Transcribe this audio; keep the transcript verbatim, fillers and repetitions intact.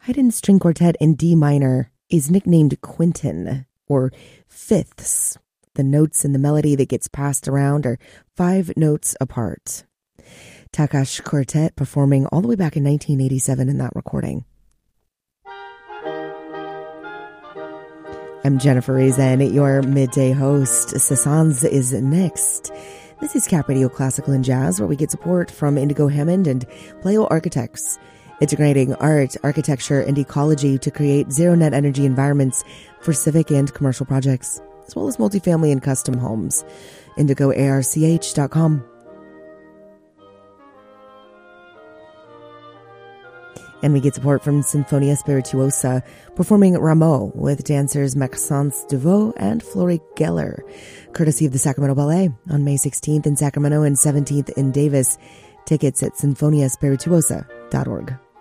Haydn String Quartet in D minor is nicknamed quinton, or fifths. The notes in the melody that gets passed around are five notes apart. Takács Quartet performing all the way back in nineteen eighty-seven in that recording. I'm Jennifer Rezen, your midday host. Sassans is next. This is Cap Radio Classical and Jazz, where we get support from Indigo Hammond and Pleo Architects, integrating art, architecture, and ecology to create zero-net energy environments for civic and commercial projects, as well as multifamily and custom homes. indigo arch dot com. And we get support from Sinfonia Spirituosa, performing Rameau with dancers Maxence Deveau and Florie Geller, courtesy of the Sacramento Ballet, on May sixteenth in Sacramento and seventeenth in Davis. Tickets at sinfonia spirituosa dot org.